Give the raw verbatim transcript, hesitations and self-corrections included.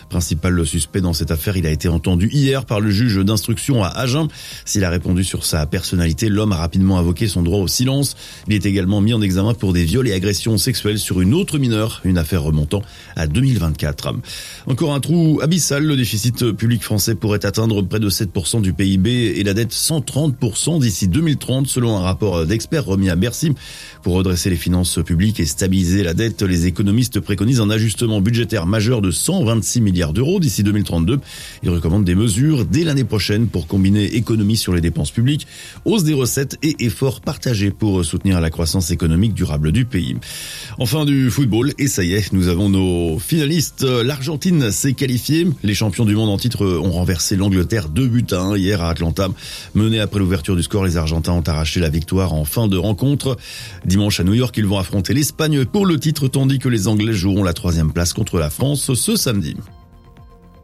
Principal suspect dans cette affaire, il a été entendu hier par le juge d'instruction à Agen. S'il a répondu sur sa personnalité, l'homme a rapidement invoqué son droit au silence. Il est également mis en examen pour des viols et agressions sexuelles sur une autre mineure, une affaire remontant à deux mille vingt-quatre. Encore un trou abyssal, le déficit public français pourrait atteindre près de sept pour cent du P I B et la dette cent trente pour cent d'ici deux mille trente, selon un rapport d'experts remis à Bercy. Pour redresser les finances publiques et stabiliser la dette, les économistes préconisent un ajustement budgétaire majeur de cent vingt-six milliards d'euros d'ici deux mille trente-deux. Ils recommandent des mesures dès l'année prochaine pour combiner économie sur les dépenses publiques, hausse des recettes et efforts partagés pour soutenir la croissance économique durable du pays. Enfin du football, et ça y est, nous avons nos finalistes. L'Argentine s'est qualifiée. Les champions du monde en titre ont renversé l'Angleterre deux buts à un hier à Atlanta. Menés après l'ouverture du score, les Argentins ont arraché la victoire en fin de rencontre. Dimanche à New York, ils vont affronter l'Espagne pour le titre, tandis que les Anglais joueront la troisième place contre la France ce samedi.